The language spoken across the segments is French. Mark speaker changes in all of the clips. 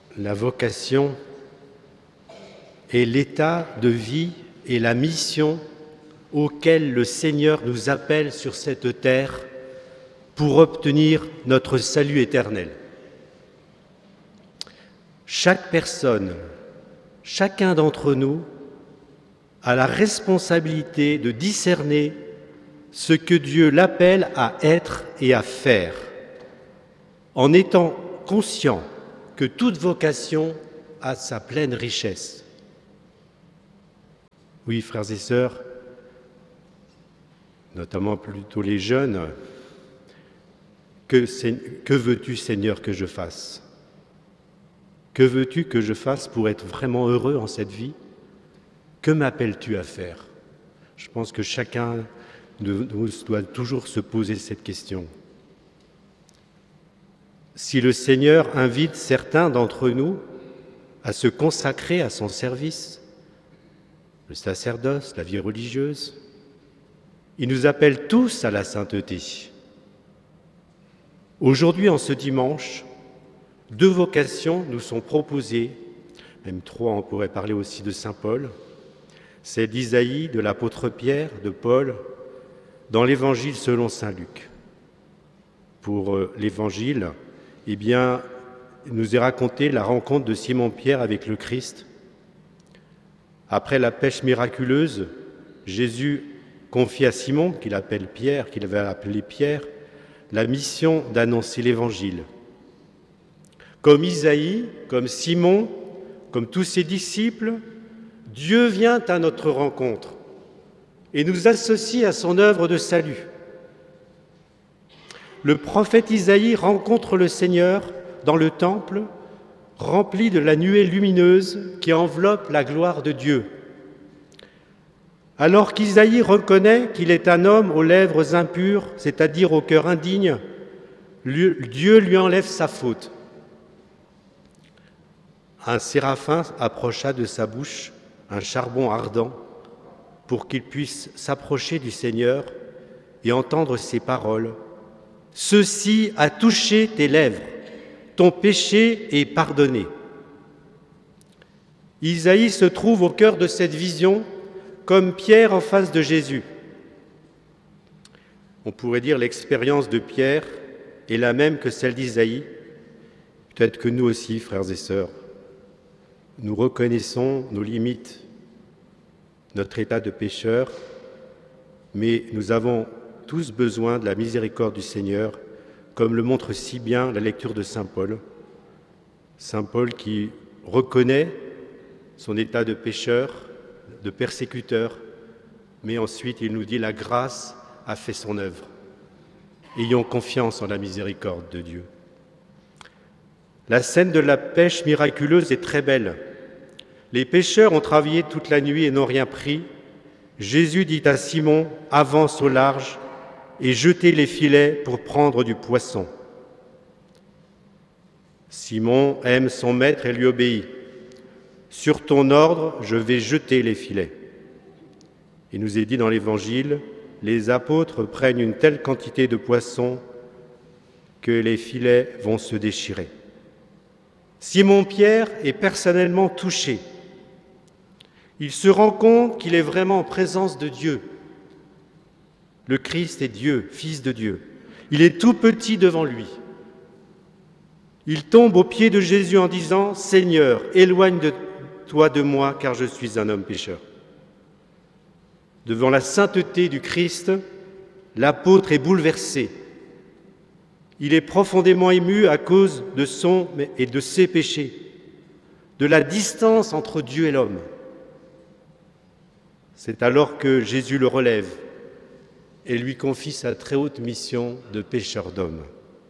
Speaker 1: La vocation est l'état de vie et la mission auquel le Seigneur nous appelle sur cette terre pour obtenir notre salut éternel. Chaque personne, chacun d'entre nous a la responsabilité de discerner ce que Dieu l'appelle à être et à faire, en étant conscient que toute vocation a sa pleine richesse. Oui, frères et sœurs, notamment plutôt les jeunes, que veux-tu, Seigneur, que je fasse ? Que veux-tu que je fasse pour être vraiment heureux en cette vie ? Que m'appelles-tu à faire ? Je pense que chacun de nous doit toujours se poser cette question. Si le Seigneur invite certains d'entre nous à se consacrer à son service, le sacerdoce, la vie religieuse, il nous appelle tous à la sainteté. Aujourd'hui, en ce dimanche, 2 vocations nous sont proposées, même 3, on pourrait parler aussi de saint Paul, celle d'Isaïe, de l'apôtre Pierre, de Paul, dans l'Évangile selon saint Luc. Pour l'Évangile, il nous est raconté la rencontre de Simon-Pierre avec le Christ. Après la pêche miraculeuse, Jésus confie à Simon, qu'il appelle Pierre, qu'il avait appelé Pierre, la mission d'annoncer l'Évangile. Comme Isaïe, comme Simon, comme tous ses disciples, Dieu vient à notre rencontre et nous associe à son œuvre de salut. Le prophète Isaïe rencontre le Seigneur dans le temple, rempli de la nuée lumineuse qui enveloppe la gloire de Dieu. Alors qu'Isaïe reconnaît qu'il est un homme aux lèvres impures, c'est-à-dire au cœur indigne, Dieu lui enlève sa faute. Un séraphin approcha de sa bouche un charbon ardent pour qu'il puisse s'approcher du Seigneur et entendre ses paroles. « Ceci a touché tes lèvres, ton péché est pardonné. » Isaïe se trouve au cœur de cette vision comme Pierre en face de Jésus. On pourrait dire l'expérience de Pierre est la même que celle d'Isaïe. Peut-être que nous aussi, frères et sœurs, nous reconnaissons nos limites, notre état de pécheur, mais nous avons tous besoin de la miséricorde du Seigneur, comme le montre si bien la lecture de saint Paul. Saint Paul qui reconnaît son état de pécheur, de persécuteur, mais ensuite il nous dit la grâce a fait son œuvre. Ayons confiance en la miséricorde de Dieu. La scène de la pêche miraculeuse est très belle. Les pêcheurs ont travaillé toute la nuit et n'ont rien pris. Jésus dit à Simon, avance au large et jetez les filets pour prendre du poisson. Simon aime son maître et lui obéit. Sur ton ordre, je vais jeter les filets. Il nous est dit dans l'Évangile, les apôtres prennent une telle quantité de poissons que les filets vont se déchirer. Simon-Pierre est personnellement touché. Il se rend compte qu'il est vraiment en présence de Dieu. Le Christ est Dieu, Fils de Dieu. Il est tout petit devant lui. Il tombe aux pieds de Jésus en disant « Seigneur, éloigne-toi de moi, car je suis un homme pécheur. » Devant la sainteté du Christ, l'apôtre est bouleversé. Il est profondément ému à cause de son et de ses péchés, de la distance entre Dieu et l'homme. C'est alors que Jésus le relève et lui confie sa très haute mission de pécheur d'hommes.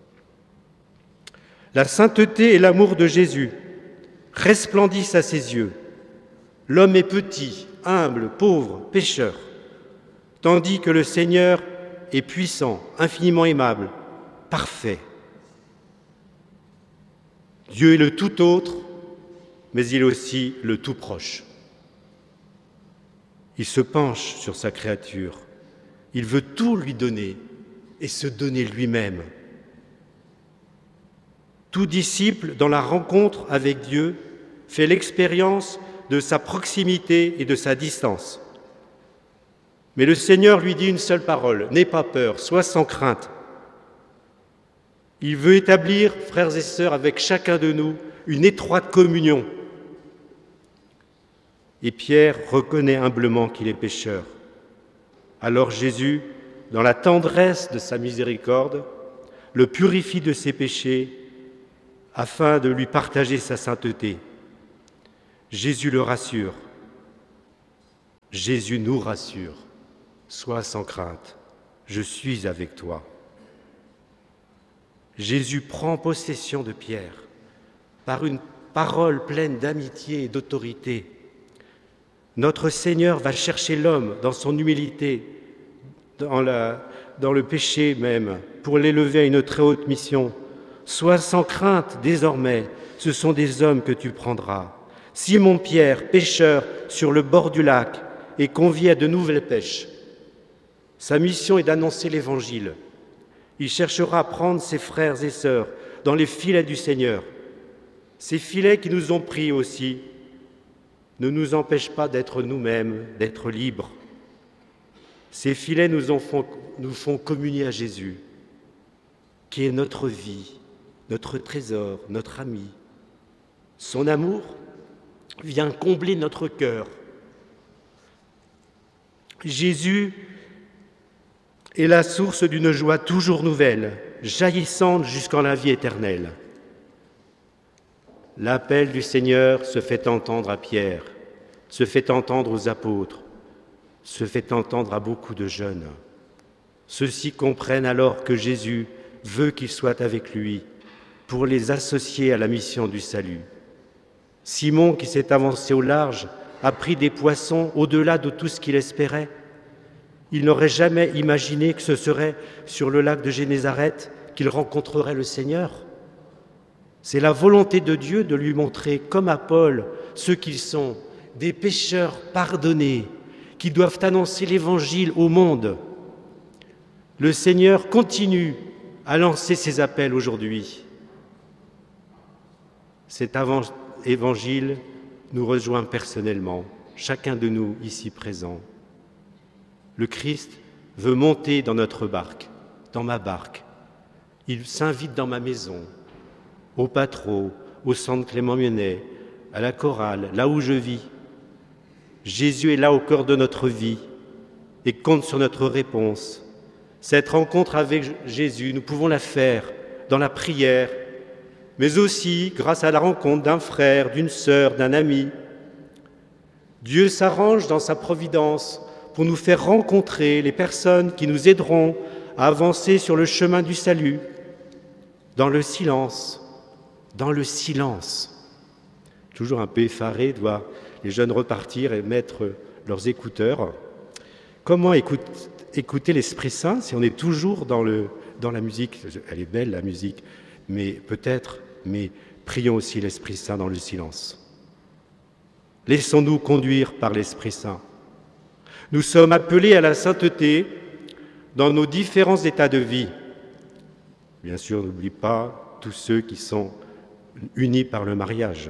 Speaker 1: La sainteté et l'amour de Jésus resplendissent à ses yeux. L'homme est petit, humble, pauvre, pécheur, tandis que le Seigneur est puissant, infiniment aimable, parfait. Dieu est le tout autre, mais il est aussi le tout proche. Il se penche sur sa créature. Il veut tout lui donner et se donner lui-même. Tout disciple, dans la rencontre avec Dieu, fait l'expérience de sa proximité et de sa distance. Mais le Seigneur lui dit une seule parole, « N'aie pas peur, sois sans crainte ». Il veut établir, frères et sœurs, avec chacun de nous, une étroite communion. Et Pierre reconnaît humblement qu'il est pécheur. Alors Jésus, dans la tendresse de sa miséricorde, le purifie de ses péchés afin de lui partager sa sainteté. Jésus le rassure. Jésus nous rassure. Sois sans crainte, je suis avec toi. Jésus prend possession de Pierre par une parole pleine d'amitié et d'autorité. Notre Seigneur va chercher l'homme dans son humilité, dans le péché même, pour l'élever à une très haute mission. Sois sans crainte, désormais, ce sont des hommes que tu prendras. Simon-Pierre, pêcheur sur le bord du lac, est convié à de nouvelles pêches. Sa mission est d'annoncer l'Évangile. Il cherchera à prendre ses frères et sœurs dans les filets du Seigneur. Ces filets qui nous ont pris aussi ne nous empêchent pas d'être nous-mêmes, d'être libres. Ces filets nous font communier à Jésus, qui est notre vie, notre trésor, notre ami. Son amour vient combler notre cœur. Jésus est la source d'une joie toujours nouvelle, jaillissante jusqu'en la vie éternelle. L'appel du Seigneur se fait entendre à Pierre, se fait entendre aux apôtres, se fait entendre à beaucoup de jeunes. Ceux-ci comprennent alors que Jésus veut qu'ils soient avec lui pour les associer à la mission du salut. Simon, qui s'est avancé au large, a pris des poissons au-delà de tout ce qu'il espérait. Il n'aurait jamais imaginé que ce serait sur le lac de Génézareth qu'il rencontrerait le Seigneur. C'est la volonté de Dieu de lui montrer, comme à Paul, ceux qu'ils sont, des pécheurs pardonnés, qui doivent annoncer l'Évangile au monde. Le Seigneur continue à lancer ses appels aujourd'hui. Cet Évangile nous rejoint personnellement, chacun de nous ici présents. Le Christ veut monter dans notre barque, dans ma barque. Il s'invite dans ma maison, au Patro, au centre Clément-Mionnet, à la chorale, là où je vis. Jésus est là au cœur de notre vie et compte sur notre réponse. Cette rencontre avec Jésus, nous pouvons la faire dans la prière, mais aussi grâce à la rencontre d'un frère, d'une sœur, d'un ami. Dieu s'arrange dans sa providence pour nous faire rencontrer les personnes qui nous aideront à avancer sur le chemin du salut, dans le silence, dans le silence. Toujours un peu effaré de voir les jeunes repartir et mettre leurs écouteurs. Comment écouter l'Esprit Saint si on est toujours dans la musique? Elle est belle la musique, mais prions aussi l'Esprit Saint dans le silence. Laissons-nous conduire par l'Esprit Saint. Nous sommes appelés à la sainteté dans nos différents états de vie. Bien sûr, n'oublie pas tous ceux qui sont unis par le mariage.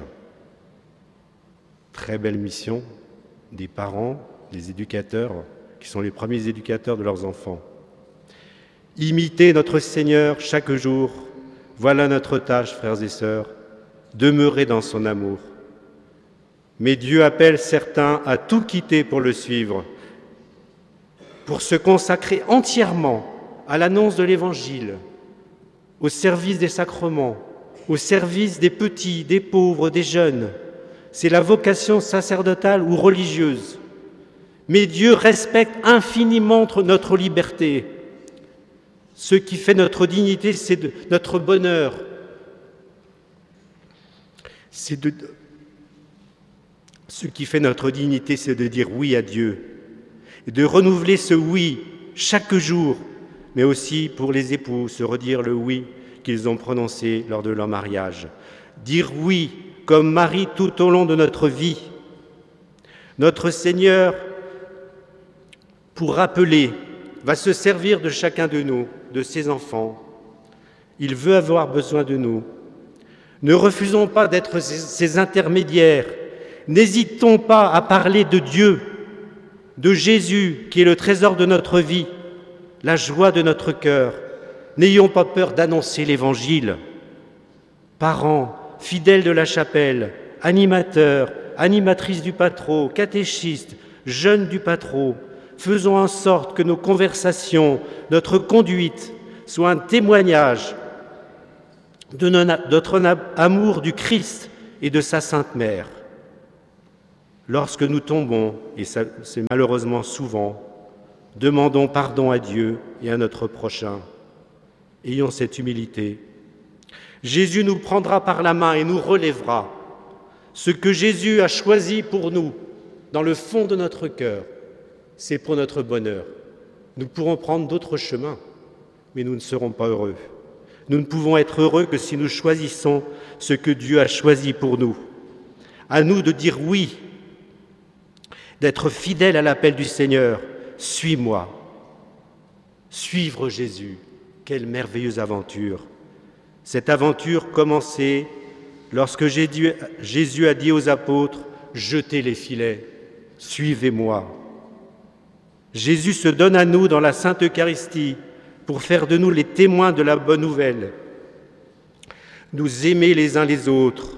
Speaker 1: Très belle mission des parents, des éducateurs, qui sont les premiers éducateurs de leurs enfants. Imiter notre Seigneur chaque jour, voilà notre tâche, frères et sœurs, demeurer dans son amour. Mais Dieu appelle certains à tout quitter pour le suivre, pour se consacrer entièrement à l'annonce de l'Évangile, au service des sacrements, au service des petits, des pauvres, des jeunes. C'est la vocation sacerdotale ou religieuse. Mais Dieu respecte infiniment notre liberté. Ce qui fait notre dignité, c'est notre bonheur. Ce qui fait notre dignité, c'est de dire oui à Dieu et de renouveler ce oui chaque jour, mais aussi pour les époux, se redire le oui qu'ils ont prononcé lors de leur mariage. Dire oui comme Marie tout au long de notre vie. Notre Seigneur, pour rappeler, va se servir de chacun de nous, de ses enfants. Il veut avoir besoin de nous. Ne refusons pas d'être ces intermédiaires. N'hésitons pas à parler de Dieu, de Jésus, qui est le trésor de notre vie, la joie de notre cœur. N'ayons pas peur d'annoncer l'Évangile. Parents, fidèles de la chapelle, animateurs, animatrices du Patro, catéchistes, jeunes du Patro, faisons en sorte que nos conversations, notre conduite soient un témoignage de notre amour du Christ et de sa Sainte Mère. Lorsque nous tombons, et c'est malheureusement souvent, demandons pardon à Dieu et à notre prochain. Ayons cette humilité. Jésus nous prendra par la main et nous relèvera. Ce que Jésus a choisi pour nous, dans le fond de notre cœur, c'est pour notre bonheur. Nous pourrons prendre d'autres chemins, mais nous ne serons pas heureux. Nous ne pouvons être heureux que si nous choisissons ce que Dieu a choisi pour nous. À nous de dire oui, d'être fidèles à l'appel du Seigneur. Suis-moi. Suivre Jésus, quelle merveilleuse aventure. Cette aventure commençait lorsque Jésus a dit aux apôtres « Jetez les filets, suivez-moi ». Jésus se donne à nous dans la Sainte Eucharistie pour faire de nous les témoins de la bonne nouvelle. Nous aimer les uns les autres,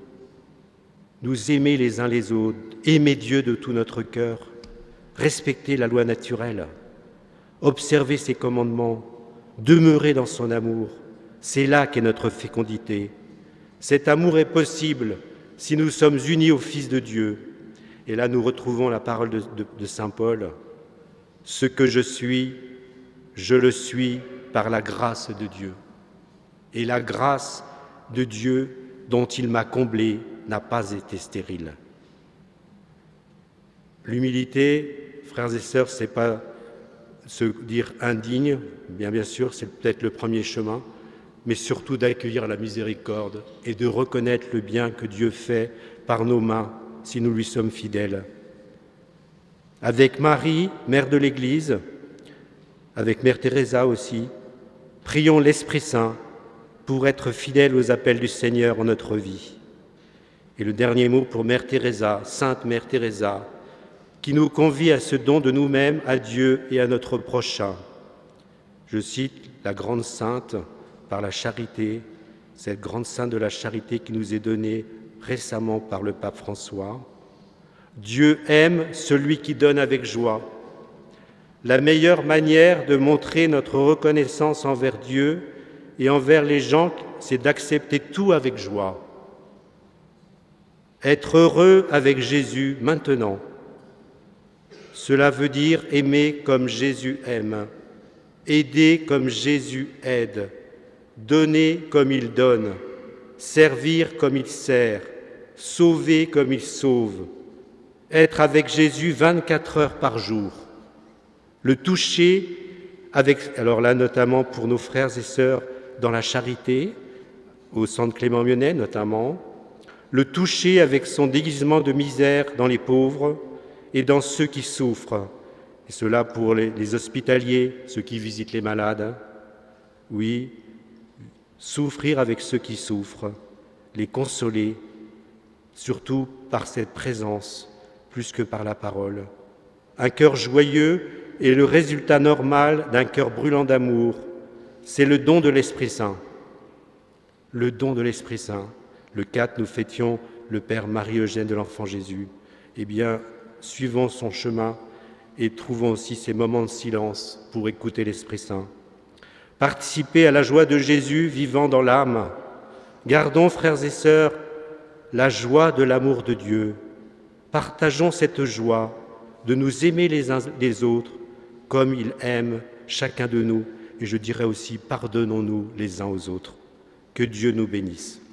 Speaker 1: aimer Dieu de tout notre cœur, respecter la loi naturelle, observer ses commandements, demeurer dans son amour. C'est là qu'est notre fécondité. Cet amour est possible si nous sommes unis au Fils de Dieu. Et là, nous retrouvons la parole de saint Paul. « Ce que je suis, je le suis par la grâce de Dieu. Et la grâce de Dieu dont il m'a comblé n'a pas été stérile. » L'humilité, frères et sœurs, ce n'est pas se dire indigne, bien sûr, c'est peut-être le premier chemin, mais surtout d'accueillir la miséricorde et de reconnaître le bien que Dieu fait par nos mains si nous lui sommes fidèles. Avec Marie, mère de l'Église, avec Mère Teresa aussi, prions l'Esprit Saint pour être fidèles aux appels du Seigneur en notre vie. Et le dernier mot pour Mère Teresa, Sainte Mère Teresa, qui nous convie à ce don de nous-mêmes à Dieu et à notre prochain. Je cite la grande sainte par la charité, cette grande sainte de la charité qui nous est donnée récemment par le pape François. Dieu aime celui qui donne avec joie. La meilleure manière de montrer notre reconnaissance envers Dieu et envers les gens, c'est d'accepter tout avec joie. Être heureux avec Jésus maintenant. Cela veut dire aimer comme Jésus aime, aider comme Jésus aide, donner comme il donne, servir comme il sert, sauver comme il sauve, être avec Jésus 24 heures par jour, le toucher avec, alors là notamment pour nos frères et sœurs dans la charité, au centre Clément Mionnet notamment, le toucher avec son déguisement de misère dans les pauvres et dans ceux qui souffrent, et cela pour les hospitaliers, ceux qui visitent les malades, oui, souffrir avec ceux qui souffrent, les consoler, surtout par cette présence, plus que par la parole. Un cœur joyeux est le résultat normal d'un cœur brûlant d'amour. C'est le don de l'Esprit Saint. Le don de l'Esprit Saint. Le 4, nous fêtions le Père Marie-Eugène de l'Enfant Jésus. Eh bien, suivons son chemin et trouvons aussi ces moments de silence pour écouter l'Esprit Saint. Participez à la joie de Jésus vivant dans l'âme. Gardons, frères et sœurs, la joie de l'amour de Dieu. Partageons cette joie de nous aimer les uns les autres comme il aime chacun de nous. Et je dirais aussi, pardonnons-nous les uns aux autres. Que Dieu nous bénisse.